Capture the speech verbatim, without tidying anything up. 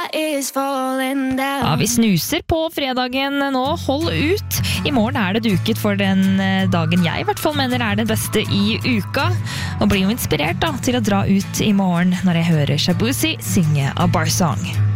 Ja, vi snuser på fredagen nå. Hold ut. I morgen er det duket for den dagen jeg i hvert fall mener er den beste i uka. Og blir jo inspirert da, til å dra ut i morgen når jeg hører Shabuzi synge A Bar Song.